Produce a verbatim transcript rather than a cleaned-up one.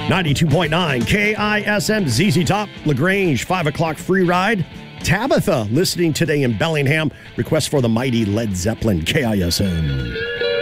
ninety-two point nine K I S M, Z Z Top, LaGrange, five o'clock free ride. Tabitha listening today in Bellingham. Request for the mighty Led Zeppelin, K I S M.